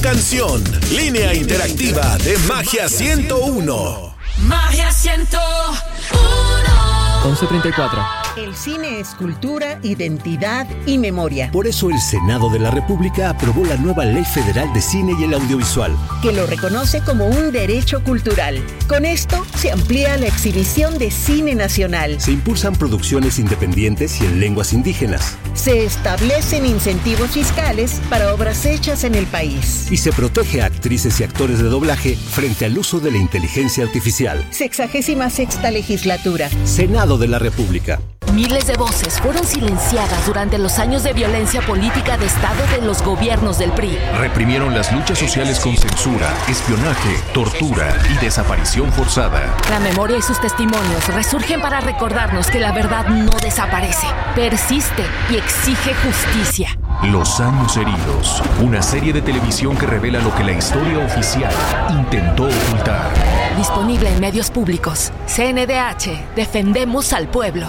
canción. Línea interactiva de Magia 101. Magia 101. 11:34. El cine es cultura, identidad y memoria. Por eso el Senado de la República aprobó la nueva Ley Federal de Cine y el Audiovisual, que lo reconoce como un derecho cultural. Con esto se amplía la exhibición de cine nacional. se impulsan producciones independientes y en lenguas indígenas, Se establecen incentivos fiscales para obras hechas en el país. y se protege a actrices y actores de doblaje frente al uso de la inteligencia artificial. 66ª legislatura. Senado de la República. Miles de voces fueron silenciadas durante los años de violencia política de Estado de los gobiernos del PRI. Reprimieron las luchas sociales con censura, espionaje, tortura y desaparición forzada. La memoria y sus testimonios resurgen para recordarnos que la verdad no desaparece, persiste y exige justicia. Los años heridos. Una serie de televisión que revela lo que la historia oficial intentó ocultar. Disponible en medios públicos. CNDH. Defendemos al pueblo.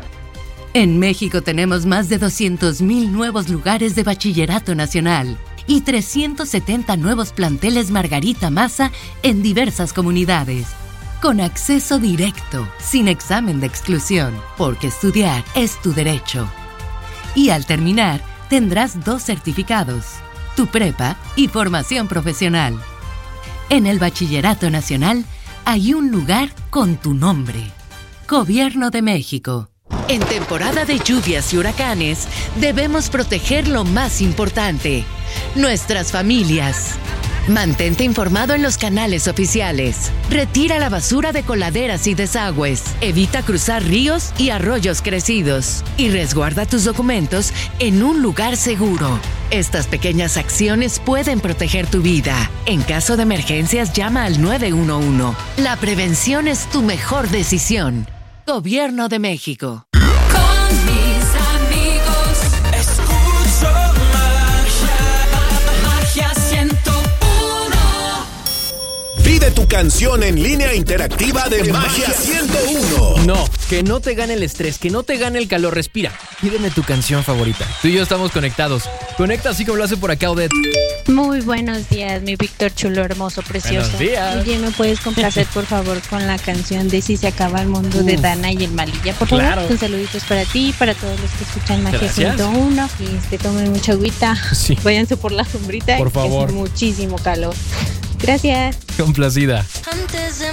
En México tenemos más de 200,000 nuevos lugares de bachillerato nacional y 370 nuevos planteles Margarita Maza en diversas comunidades. Con acceso directo, sin examen de exclusión, porque estudiar es tu derecho. Y al terminar, tendrás 2 certificados, tu prepa y formación profesional. En el Bachillerato Nacional hay un lugar con tu nombre. Gobierno de México. En temporada de lluvias y huracanes, debemos proteger lo más importante, nuestras familias. Mantente informado en los canales oficiales. Retira la basura de coladeras y desagües. Evita cruzar ríos y arroyos crecidos. Y resguarda tus documentos en un lugar seguro. Estas pequeñas acciones pueden proteger tu vida. En caso de emergencias, llama al 911. La prevención es tu mejor decisión. Gobierno de México. Con mis amigos escucho Magia 101. Pide tu canción en línea interactiva de Magia 101. No, que no te gane el estrés, que no te gane el calor. Respira. Pídeme tu canción favorita. Tú y yo estamos conectados. Conecta así como lo hace por acá Odette. Muy buenos días, mi Víctor chulo, hermoso, precioso. Buenos días. Oye, ¿me puedes complacer, por favor, con la canción de Si se acaba el mundo de Dana y el Malilla? Por favor, Claro. un saluditos para ti y para todos los que escuchan Magia Gracias. 101. Y tomen mucha agüita. Sí. Váyanse por la sombrita. Por que favor. hace muchísimo calor. Gracias. Complacida. Antes de